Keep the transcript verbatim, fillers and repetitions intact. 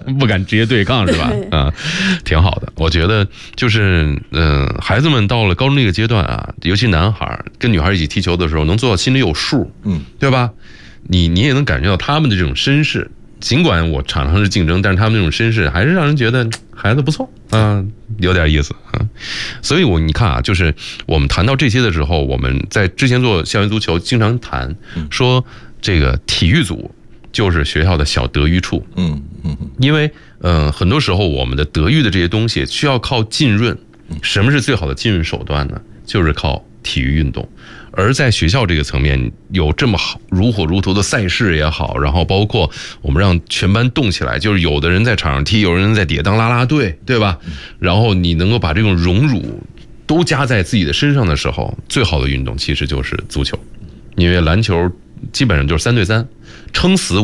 不敢直接对抗是吧？啊，挺好的。我觉得就是嗯、呃，孩子们到了高中这个阶段啊，尤其男孩跟女孩一起踢球的时候，能做到心里有数，嗯，对吧？你你也能感觉到他们的这种绅士。尽管我场上是竞争，但是他们那种绅士还是让人觉得孩子不错啊，有点意思啊。所以我你看啊，就是我们谈到这些的时候，我们在之前做校园足球经常谈说这个体育组就是学校的小德育处，嗯嗯，因为呃很多时候我们的德育的这些东西需要靠浸润，什么是最好的浸润手段呢？就是靠体育运动。而在学校这个层面，有这么好如火如荼的赛事也好，然后包括我们让全班动起来，就是有的人在场上踢，有人在底下当啦啦队，对吧？然后你能够把这种荣辱都加在自己的身上的时候，最好的运动其实就是足球，因为篮球基本上就是三对三，撑死